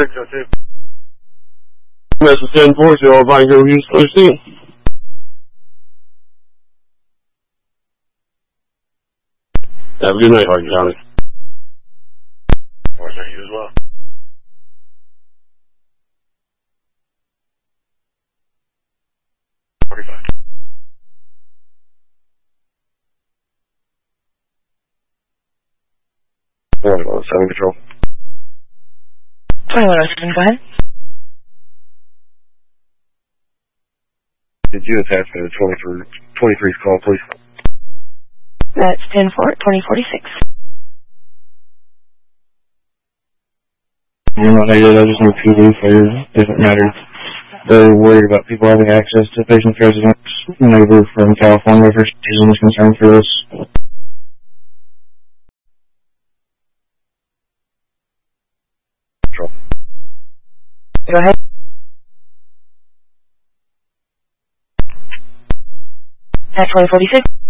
602. Message 1040, all Vinegar Hughes, 13. Have a good night, Hardin County. Of course, you as well. Well, 7 Control. 2107, go ahead. Did you attach me to 23's call, please? That's 10-4-2046. You're not needed, I just need PD for different matters. They're worried about people having access to patient's residence. Neighbor from California for season is concerned for this. Control. Go ahead. At 2046.